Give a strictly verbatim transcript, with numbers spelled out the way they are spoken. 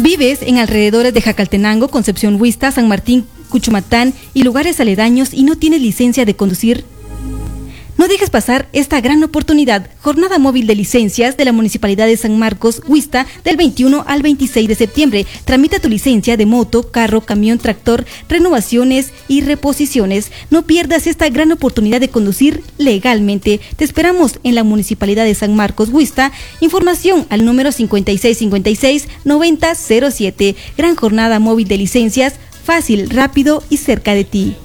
¿Vives en alrededores de Jacaltenango, Concepción Huista, San Martín, Cuchumatán y lugares aledaños y no tienes licencia de conducir? No dejes pasar esta gran oportunidad. Jornada móvil de licencias de la Municipalidad de San Marcos, Huista, del veintiuno al veintiséis de septiembre. Tramita tu licencia de moto, carro, camión, tractor, renovaciones y reposiciones. No pierdas esta gran oportunidad de conducir legalmente. Te esperamos en la Municipalidad de San Marcos, Huista. Información al número cincuenta y seis cincuenta y seis noventa cero siete. Gran jornada móvil de licencias, fácil, rápido y cerca de ti.